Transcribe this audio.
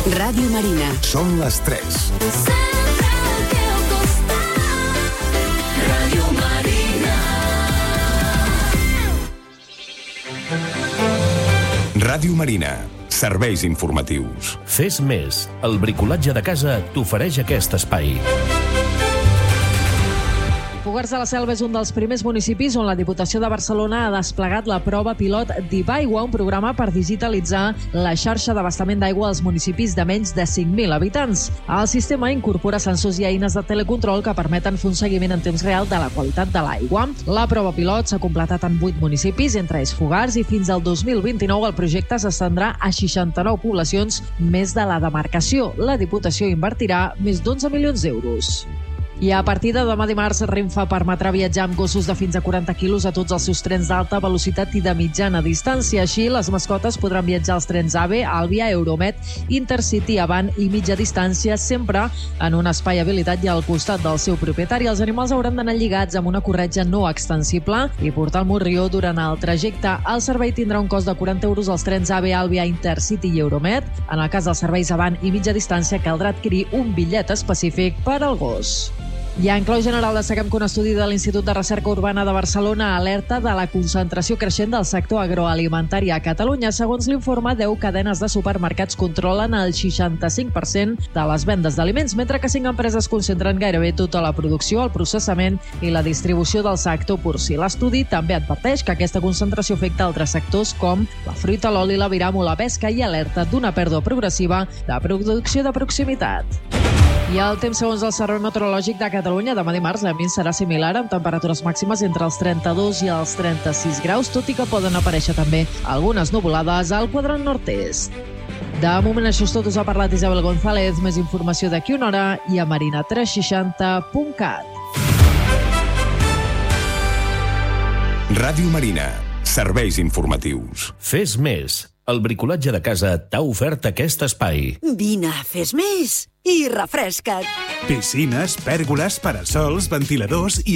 Ràdio Marina. Són les 3. Ràdio Marina. Ràdio Marina. Serveis informatius. Fes més. El bricolatge de casa t'ofereix aquest espai. Fogars de la Selva és un dels primers municipis on la Diputació de Barcelona ha desplegat la prova pilot d'Ibaigua, un programa per digitalitzar la xarxa d'abastament d'aigua als municipis de menys de 5.000 habitants. El sistema incorpora sensors i eines de telecontrol que permeten fer un seguiment en temps real de la qualitat de l'aigua. La prova pilot s'ha completat en 8 municipis, entre ells Fogars, i fins al 2029 el projecte s'estendrà a 69 poblacions més de la demarcació. La Diputació invertirà més d'11 milions d'euros. I a partir de demà dimarts, Renfe permetrà viatjar amb gossos de fins a 40 quilos a tots els seus trens d'alta velocitat i de mitjana distància. Així, les mascotes podran viatjar als trens AVE, Àlvia, Euromet, Intercity, Avant i mitja distància, sempre en un espai habilitat i al costat del seu propietari. Els animals hauran d'anar lligats amb una corretja no extensible i portar el morrió durant el trajecte. El servei tindrà un cost de 40 euros als trens AVE, Àlvia, Intercity i Euromet. En el cas dels serveis Avant i mitja distància, caldrà adquirir un bitllet específic per al gos. I en clau general destaquem que un estudi de l'Institut de Recerca Urbana de Barcelona alerta de la concentració creixent del sector agroalimentari a Catalunya. Segons l'informe, 10 cadenes de supermercats controlen el 65% de les vendes d'aliments, mentre que 5 empreses concentren gairebé tota la producció, el processament i la distribució del sector porcí. L'estudi també adverteix que aquesta concentració afecta altres sectors com la fruita, l'oli, l'aviram o la pesca i alerta d'una pèrdua progressiva de producció de proximitat. I el temps segons el Servei Meteorològic de Catalunya demà dimarts a mi serà similar, amb temperatures màximes entre els 32 i els 36 graus, tot i que poden aparèixer també algunes nuvolades al quadrant nord-est. De moment això és tot, us ha parlat Isabel González. Més informació d'aquí una hora i a marina360.cat. Ràdio Marina. Serveis informatius. Fes més. El bricolatge de casa t'ha ofert aquest espai. Vine, fes més i refresca't. Piscines, pèrgoles, parasols, ventiladors i